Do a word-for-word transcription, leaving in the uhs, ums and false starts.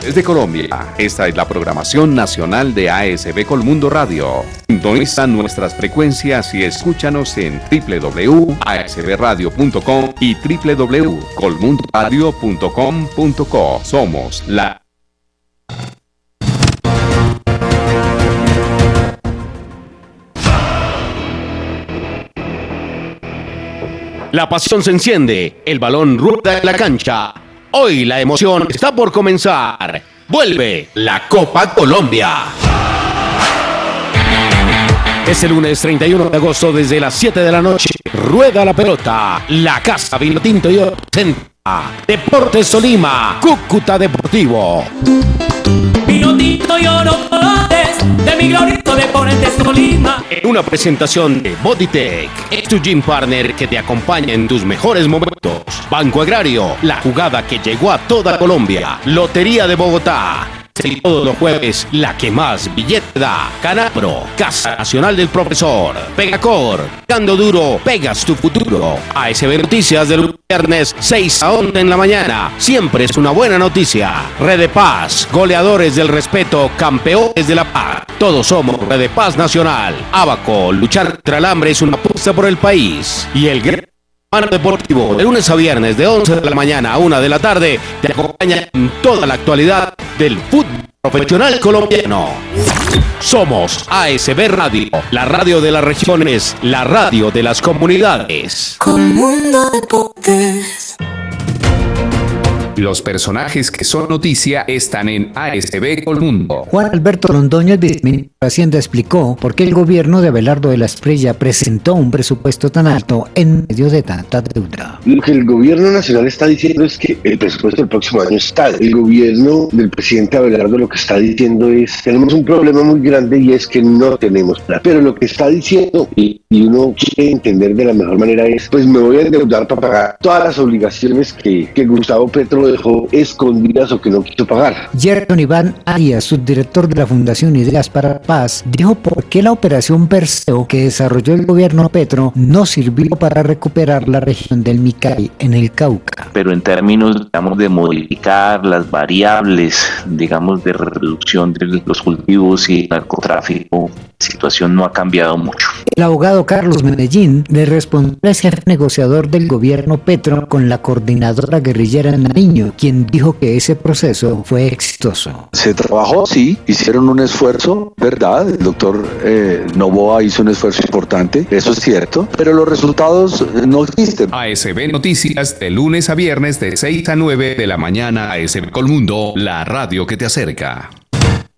regiones de Colombia. Esta es la programación nacional de A S B Colmundo Radio. Sintoniza nuestras frecuencias y escúchanos en doble u doble u doble u punto a s b radio punto com y doble u doble u doble u punto colmundo radio punto com punto co. Somos la La pasión se enciende, el balón rueda en la cancha. Hoy la emoción está por comenzar. Vuelve la Copa Colombia. Este lunes treinta y uno de agosto desde las siete de la noche. Rueda la pelota. La Casa Vinotinto y Oro presenta Deportes Tolima, Cúcuta Deportivo. Vinotinto y Oro colores de mi glorioso Deportes Tolima. En una presentación de Bodytech, es tu gym partner que te acompaña en tus mejores momentos. Banco Agrario, la jugada que llegó a toda Colombia. Lotería de Bogotá. Y todos los jueves, la que más billete da. Canapro, Casa Nacional del Profesor. Pegacor, Cando Duro, pegas tu futuro. A S B Noticias del viernes seis a once en la mañana. Siempre es una buena noticia. Red de Paz, goleadores del respeto, campeones de la paz. Todos somos Red de Paz Nacional. Abaco, luchar contra el hambre es una apuesta por el país. Y el gran Mano Deportivo, de lunes a viernes, de once de la mañana a una de la tarde, te acompaña en toda la actualidad del fútbol profesional colombiano. Somos A S B Radio, la radio de las regiones, la radio de las comunidades. Colmundo Deportes. Los personajes que son noticia están en A S B Colmundo. Juan Alberto Londoño, el viceministro de Hacienda, explicó por qué el gobierno de Abelardo de la Espriella presentó un presupuesto tan alto en medio de tanta deuda. Lo que el gobierno nacional está diciendo es que el presupuesto del próximo año está. El gobierno del presidente Abelardo lo que está diciendo es: tenemos un problema muy grande y es que no tenemos plata. Pero lo que está diciendo, y, y uno quiere entender de la mejor manera, es: pues me voy a endeudar para pagar todas las obligaciones que, que Gustavo Petro dejó escondidas o que no quiso pagar. Gerson Iván Arias, subdirector de la Fundación Ideas para la Paz, dijo por qué la operación Perseo que desarrolló el gobierno Petro no sirvió para recuperar la región del Micay en el Cauca. Pero en términos, digamos, de modificar las variables, digamos, de reducción de los cultivos y narcotráfico, la situación no ha cambiado mucho. El abogado Carlos Medellín le respondió al jefe negociador del gobierno Petro con la coordinadora guerrillera Nariño, quien dijo que ese proceso fue exitoso. Se trabajó, sí, hicieron un esfuerzo, ¿verdad? El doctor eh, Novoa hizo un esfuerzo importante, eso es cierto, pero los resultados no existen. A S B Noticias, de lunes a viernes de seis a nueve de la mañana. A S B Colmundo, la radio que te acerca.